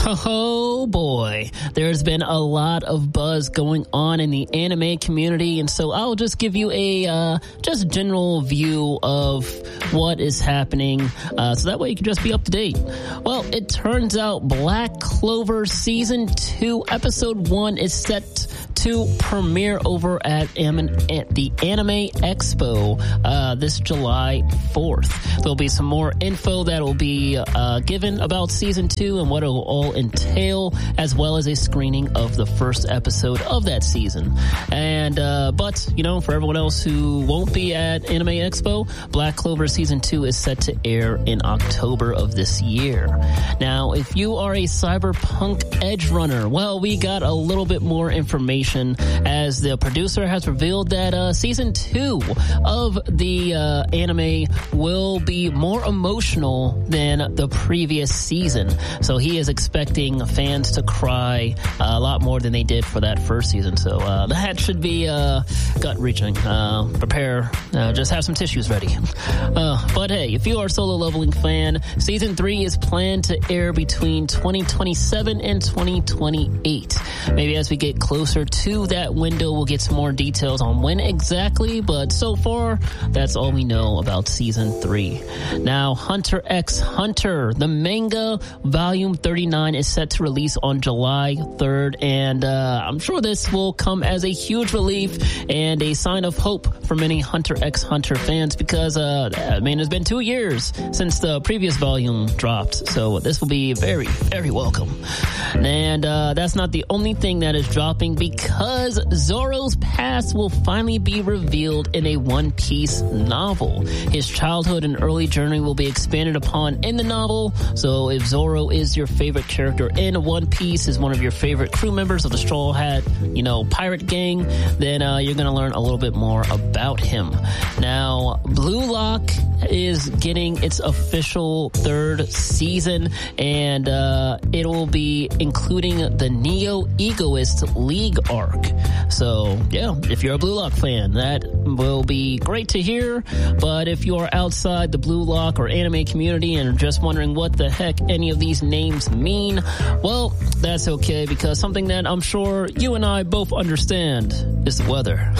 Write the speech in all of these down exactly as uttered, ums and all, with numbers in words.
Oh boy, there's been a lot of buzz going on in the anime community, and so I'll just give you a uh, just general view of what is happening, uh, so that way you can just be up to date. Well, it turns out Black Clover Season two, Episode one is set to premiere over at, Am- at the Anime Expo uh, this July fourth. There'll be some more info that will be uh, given about Season two and what it will all entail, as well as a screening of the first episode of that season. And uh, but, you know, for everyone else who won't be at Anime Expo, Black Clover Season two is set to air in October of this year. Now, if you are a Cyberpunk Edge runner, well, we got a little bit more information as the producer has revealed that uh, Season two of the uh, anime will be more emotional than the previous season. So he is expecting fans to cry uh, a lot more than they did for that first season. So uh, that should be uh, gut-wrenching. Uh, prepare, uh, just have some tissues ready. Uh, but hey, if you are a Solo Leveling fan, Season three is planned to air between twenty twenty-seven and twenty twenty-eight. Maybe as we get closer to that window, we'll get some more details on when exactly, but so far, that's all we know about Season three. Now, Hunter x Hunter, the manga, Volume thirty-nine is set to release on July third, and uh, I'm sure this will come as a huge relief and a sign of hope for many Hunter x Hunter fans, because, uh, I mean, it's been two years since the previous volume dropped, so this will be very, very welcome. And uh, that's not the only thing that is dropping, because Zoro's past will finally be revealed in a One Piece novel. His childhood and early journey will be expanded upon in the novel, so if Zoro is your favorite character in One Piece, is one of your favorite crew members of the Straw Hat, you know, pirate gang, then uh, you're going to learn a little bit more about him. Now, Blue Lock is getting its official third season, and uh, it will be including the Neo Egoist League arc. So, yeah, if you're a Blue Lock fan, that will be great to hear. But if you are outside the Blue Lock or anime community and are just wondering what the heck any of these names mean, well, that's okay, because something that I'm sure you and I both understand is the weather.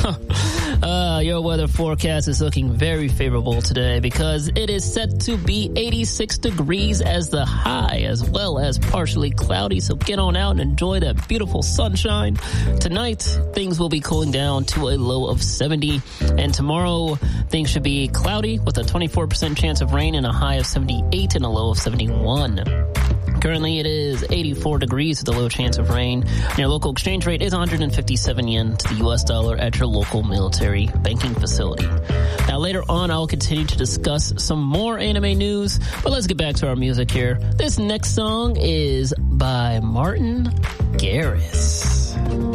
Uh, your weather forecast is looking very favorable today, because it is set to be eighty-six degrees as the high, as well as partially cloudy. So get on out and enjoy that beautiful sunshine. Tonight, things will be cooling down to a low of seventy. And tomorrow, things should be cloudy with a twenty-four percent chance of rain and a high of seventy-eight and a low of seventy-one. Currently, it is eighty-four degrees with a low chance of rain. Your local exchange rate is one hundred fifty-seven yen to the U S dollar at your local military banking facility. Now, later on, I'll continue to discuss some more anime news, but let's get back to our music here. This next song is by Martin Garrix.